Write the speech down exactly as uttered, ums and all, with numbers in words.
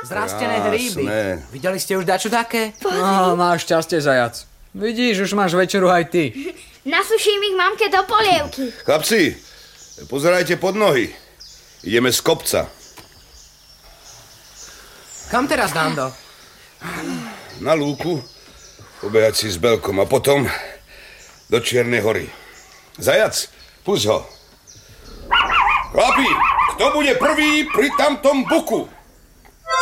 Zrastené hríby. Videli ste už dačo také? No, máš šťastie, zajac. Vidíš, už máš večeru aj ty. Nasuším ich mamke do polievky. Chlapci, pozerajte pod nohy. Ideme z kopca. Kam teraz, Dando? Na lúku, pobehať si s Belkom a potom do Čiernej hory. Zajac, pusť ho. Chlapi, kto bude prvý pri tamtom buku?